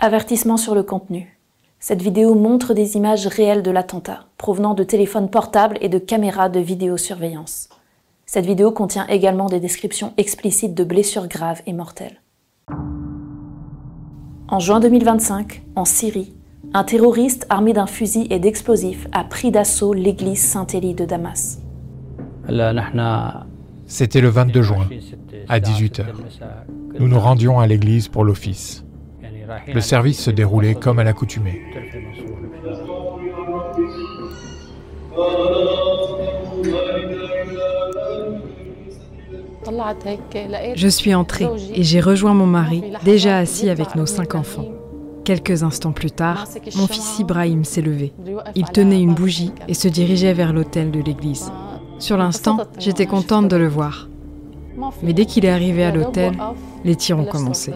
Avertissement sur le contenu. Cette vidéo montre des images réelles de l'attentat, provenant de téléphones portables et de caméras de vidéosurveillance. Cette vidéo contient également des descriptions explicites de blessures graves et mortelles. En juin 2025, en Syrie, un terroriste armé d'un fusil et d'explosifs a pris d'assaut l'église Saint-Élie de Damas. C'était le 22 juin, à 18h. Nous nous rendions à l'église pour l'office. Le service se déroulait comme à l'accoutumée. Je suis entrée et j'ai rejoint mon mari, déjà assis avec nos 5 enfants. Quelques instants plus tard, mon fils Ibrahim s'est levé. Il tenait une bougie et se dirigeait vers l'autel de l'église. Sur l'instant, j'étais contente de le voir. Mais dès qu'il est arrivé à l'autel, les tirs ont commencé.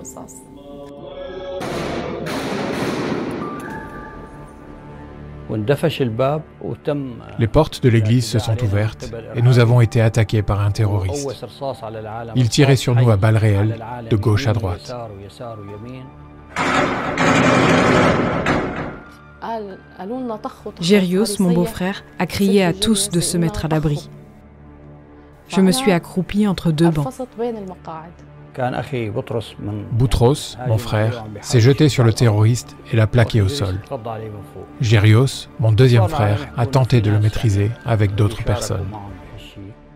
Les portes de l'église se sont ouvertes et nous avons été attaqués par un terroriste. Il tirait sur nous à balles réelles, de gauche à droite. Gérios, mon beau-frère, a crié à tous de se mettre à l'abri. Je me suis accroupie entre 2 bancs. Boutros, mon frère, s'est jeté sur le terroriste et l'a plaqué au sol. Gérios, mon deuxième frère, a tenté de le maîtriser avec d'autres personnes.